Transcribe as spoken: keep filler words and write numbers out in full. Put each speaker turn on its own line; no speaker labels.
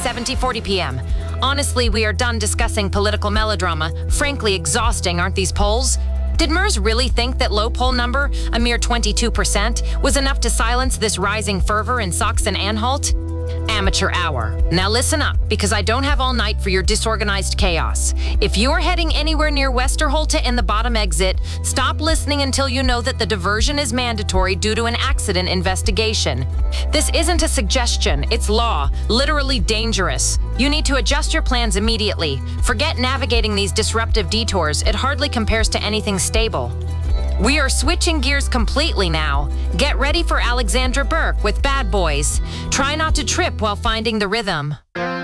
seventy forty p m Honestly, we are done discussing political melodrama. Frankly exhausting, aren't these polls? Did Mers really think that low poll number, a mere twenty-two percent, was enough to silence this rising fervor in Sachsen-Anhalt? Amateur hour. Now listen up, because I don't have all night for your disorganized chaos. If you're heading anywhere near Westerholte and the bottom exit, stop listening until you know that the diversion is mandatory due to an accident investigation. This isn't a suggestion, it's law, literally dangerous. You need to adjust your plans immediately. Forget navigating these disruptive detours, it hardly compares to anything stable. We are switching gears completely now. Get ready for Alexandra Burke with Bad Boys. Try not to trip while finding the rhythm.